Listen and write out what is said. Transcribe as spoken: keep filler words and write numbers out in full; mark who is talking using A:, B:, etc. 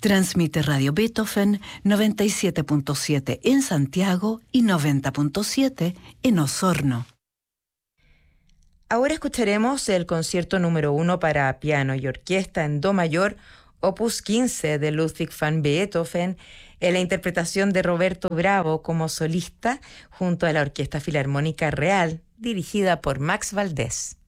A: Transmite Radio Beethoven noventa y siete punto siete en Santiago y noventa punto siete en Osorno.
B: Ahora escucharemos el concierto número uno para piano y orquesta en do mayor, opus quince de Ludwig van Beethoven, en la interpretación de Roberto Bravo como solista junto a la Orquesta Filarmónica Real, dirigida por Max Valdés.